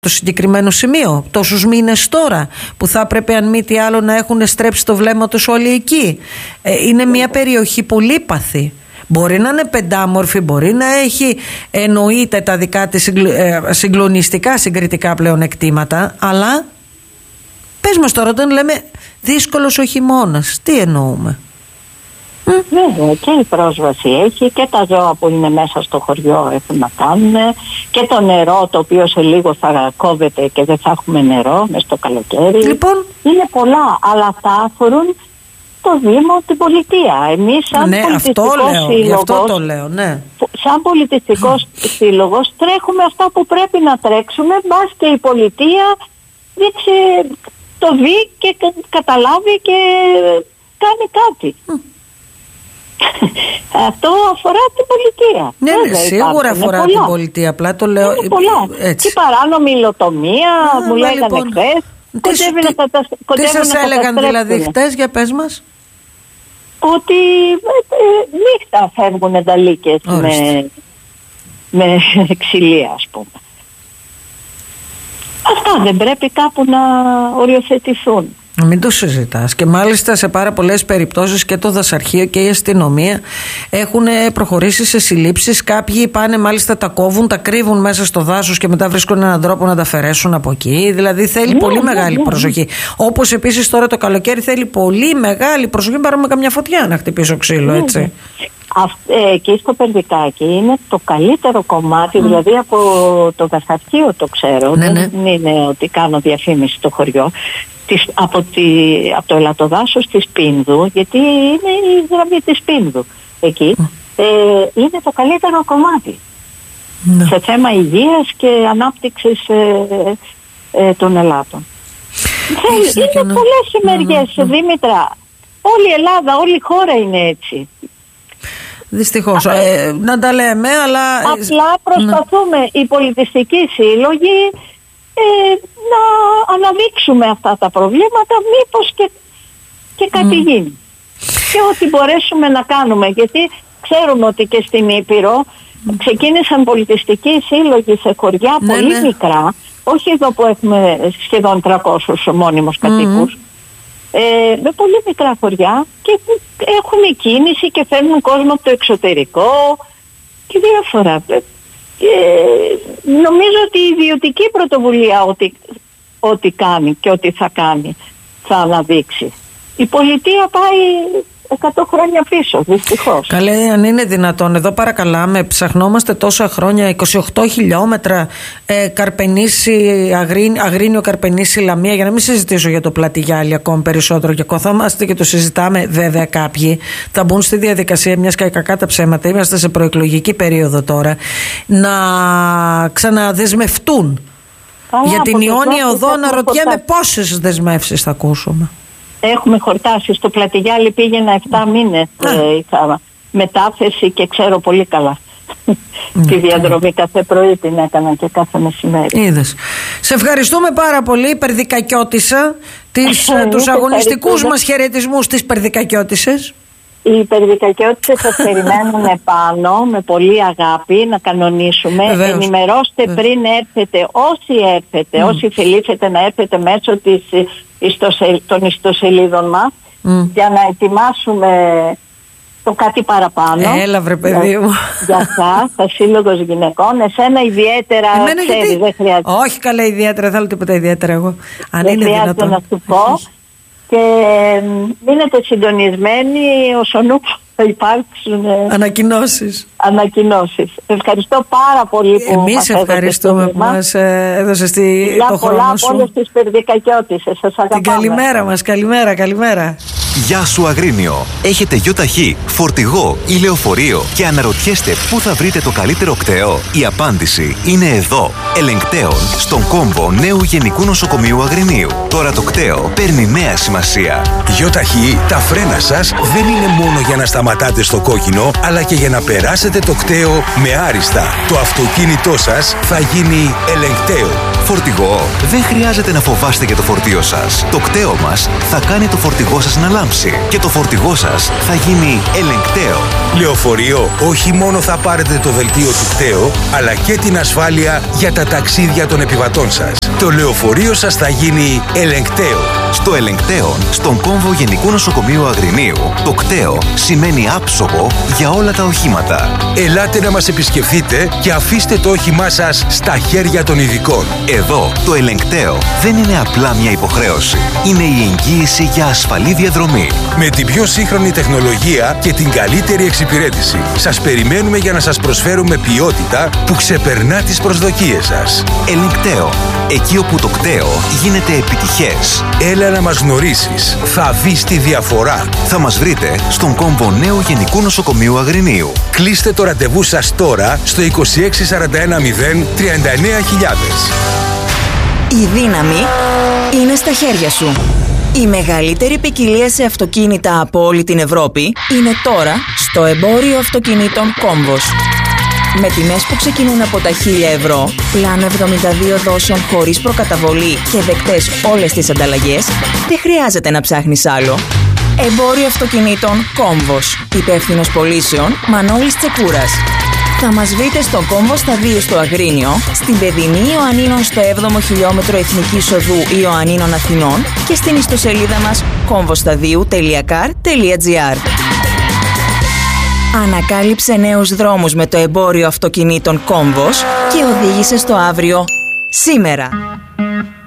το συγκεκριμένο σημείο, τόσους μήνες τώρα που θα έπρεπε αν μη τι άλλο να έχουν στρέψει το βλέμμα τους όλοι εκεί. Είναι μια περιοχή πολύπαθη. Μπορεί να είναι πεντάμορφη, μπορεί να έχει εννοείται τα δικά της συγκλονιστικά συγκριτικά πλεονεκτήματα, αλλά πες μας τώρα, όταν λέμε δύσκολος ο χειμώνας, τι εννοούμε? Βέβαια, και η πρόσβαση έχει και τα ζώα που είναι μέσα στο χωριό έχουν να κάνουν και το νερό, το οποίο σε λίγο θα κόβεται και δεν θα έχουμε νερό μες στο καλοκαίρι. Λοιπόν, είναι πολλά, αλλά αυτά αφορούν το Δήμο, την πολιτεία. Εμείς σαν πολιτιστικός σύλλογος, σαν πολιτιστικός σύλλογος τρέχουμε αυτά που πρέπει να τρέξουμε, μπας και η πολιτεία το δει και καταλάβει και κάνει κάτι. Αυτό αφορά την πολιτεία. Ναι, σίγουρα αφορά την πολιτεία. Απλά το λέω. Είναι πολλά. Και η παράνομη υλοτομία, μου λέγανε χθες. Τι σας έλεγαν δηλαδή χθες, για πες μας? Ότι νύχτα φεύγουν ενταλίκες με ξυλία, ας πούμε. Αυτά δεν πρέπει κάπου να οριοθετηθούν? Μην το συζητάς. Και μάλιστα σε πάρα πολλές περιπτώσεις και το δασαρχείο και η αστυνομία έχουν προχωρήσει σε συλλήψεις. Κάποιοι πάνε, μάλιστα τα κόβουν, τα κρύβουν μέσα στο δάσος και μετά βρίσκουν έναν τρόπο να τα αφαιρέσουν από εκεί. Δηλαδή θέλει πολύ μεγάλη προσοχή. Όπως επίσης τώρα το καλοκαίρι θέλει πολύ μεγάλη προσοχή. Πάρουμε καμιά φωτιά να χτυπήσω ξύλο, έτσι. Εκεί στο Περδικάκι είναι το καλύτερο κομμάτι, δηλαδή από το δασαρχείο το ξέρω. Δεν είναι ότι κάνω διαφήμιση στο χωριό. Από το ελαττοδάσος της Πίνδου, γιατί είναι η γραμμή της Πίνδου εκεί, είναι το καλύτερο κομμάτι σε θέμα υγείας και ανάπτυξης των ελάττων. Είναι πολλές οι μεριές, Δήμητρα. Όλη η Ελλάδα, όλη η χώρα είναι έτσι. Δυστυχώς, να τα λέμε, αλλά απλά προσπαθούμε οι πολιτιστικοί σύλλογοι να αναδείξουμε αυτά τα προβλήματα, μήπως και κάτι γίνει και ό,τι μπορέσουμε να κάνουμε, γιατί ξέρουμε ότι και στην Ήπειρο ξεκίνησαν πολιτιστικοί σύλλογοι σε χωριά πολύ μικρά, όχι εδώ που έχουμε σχεδόν 300 μόνιμους κατοίκους, με πολύ μικρά χωριά, και έχουν κίνηση και φέρνουν κόσμο από το εξωτερικό και διάφορα. Νομίζω ότι η ιδιωτική πρωτοβουλία ό,τι κάνει και ό,τι θα κάνει θα αναδείξει. Η πολιτεία πάει 100 χρόνια πίσω, δυστυχώς. Καλέ, αν είναι δυνατόν, εδώ παρακαλάμε, ψαχνόμαστε τόσα χρόνια, 28 χιλιόμετρα Καρπενήσι, Αγρίνιο Καρπενήσι Λαμία, για να μην συζητήσω για το Πλατιγιάλι ακόμη περισσότερο, και κοθόμαστε και το συζητάμε. Βέβαια κάποιοι θα μπουν στη διαδικασία, μιας και κακά τα ψέματα, είμαστε σε προεκλογική περίοδο τώρα, να ξαναδεσμευτούν. Για την Ιόνια Οδό αναρωτιέμαι πόσες δεσμεύσεις θα ακούσουμε. Έχουμε χορτάσει στο Πλατιγιάλι, πήγαινα 7 μήνες, είχα μετάθεση και ξέρω πολύ καλά. Τη διαδρομή κάθε πρωί την έκανα και κάθε μεσημέρι. Είδες. Σε ευχαριστούμε πάρα πολύ, Περδικακιώτισσα. Τους αγωνιστικούς μας χαιρετισμούς στις Περδικακιώτισσες. Οι Περδικακιώτισσες σας περιμένουν πάνω με πολύ αγάπη να κανονίσουμε. Βεβαίως. Ενημερώστε πριν έρθετε, όσοι θελήσετε να έρθετε μέσω των ιστοσελίδων μας, για να ετοιμάσουμε το κάτι παραπάνω. Έλα βρε παιδί μου. Για εσάς, θα Σύλλογος Γυναικών. Εσένα ιδιαίτερα, ξέρεις, δεν χρειάζεται. Όχι καλά ιδιαίτερα, δεν θέλω τίποτα ιδιαίτερα εγώ. Αν δεν είναι χρειάζεται δυνατόν να σου πω. Και μείνετε συντονισμένοι όσον θα υπάρξουν ανακοινώσεις. Ευχαριστώ πάρα πολύ που εμείς ευχαριστούμε που μας έδωσες το χρόνο σου. Πολλά από όλες τις Περδικακιώτισσες. Σας αγαπάμε. Την καλημέρα μας, καλημέρα. Γεια σου Αγρίνιο. Έχετε ΙΟΤΑΧΗ, φορτηγό ή λεωφορείο και αναρωτιέστε πού θα βρείτε το καλύτερο κτέο? Η απάντηση είναι εδώ. Ελεγκτέων, στον κόμβο νέου Γενικού Νοσοκομείου Αγρινίου. Τώρα το κτέο παίρνει νέα σημασία. ΙΟΤΑΧΗ, τα φρένα σας δεν είναι μόνο για να σταματάτε στο κόκκινο, αλλά και για να περάσετε το κτέο με άριστα. Το αυτοκίνητό σας θα γίνει ελεγκτέο. Φορτηγό. Δεν χρειάζεται να φοβάστε για το φορτίο σας. Το κταίο μας θα κάνει το φορτηγό σας να λάμψει και το φορτηγό σας θα γίνει ελεγκταίο. Λεωφορείο, όχι μόνο θα πάρετε το δελτίο του κταίου, αλλά και την ασφάλεια για τα ταξίδια των επιβατών σας. Το λεωφορείο σας θα γίνει ελεγκταίο. Στο ελεγκταίο, στον κόμβο Γενικού Νοσοκομείου Αγρινίου, το κταίο σημαίνει άψογο για όλα τα οχήματα. Ελάτε να μας επισκεφθείτε και αφήστε το όχημά σας στα χέρια των ειδικών. Εδώ, το ελεγκταίο δεν είναι απλά μια υποχρέωση. Είναι η εγγύηση για ασφαλή διαδρομή. Με την πιο σύγχρονη τεχνολογία και την καλύτερη εξυπηρέτηση. Σας περιμένουμε για να σας προσφέρουμε ποιότητα που ξεπερνά τις προσδοκίες σας. Ελεγκταίο. Εκεί όπου το κταίο γίνεται επιτυχές. Έλα να μας γνωρίσεις. Θα δεις τη διαφορά. Θα μας βρείτε στον κόμβο Νέου Γενικού Νοσοκομείου Αγρινίου. Κλείστε το ραντεβού σας τώρα στο 26410 39000. Η δύναμη είναι στα χέρια σου. Η μεγαλύτερη ποικιλία σε αυτοκίνητα από όλη την Ευρώπη είναι τώρα στο εμπόριο αυτοκινήτων Κόμβος. Με τιμές που ξεκινούν από τα 1.000 ευρώ, πλάνο 72 δόσεων χωρίς προκαταβολή και δεκτές όλες τις ανταλλαγές, δεν χρειάζεται να ψάχνεις άλλο. Εμπόριο αυτοκινήτων Κόμβος. Υπεύθυνος πωλήσεων Μανώλης Τσεκούρας. Θα μας βρείτε στο Κόμβο στα 2 στο Αγρίνιο, στην Παιδινή Ιωαννίνων στο 7ο χιλιόμετρο Εθνικής Οδού Ιωαννίνων Αθηνών και στην ιστοσελίδα μας komvostadiu.car.gr. Ανακάλυψε νέους δρόμους με το εμπόριο αυτοκινήτων Κόμβος και οδήγησε στο αύριο σήμερα.